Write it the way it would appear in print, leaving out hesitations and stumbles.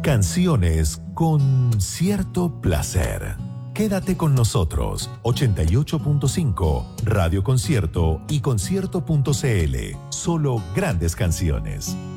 Canciones con cierto placer. Quédate con nosotros, 88.5, Radio Concierto y concierto.cl. Solo grandes canciones.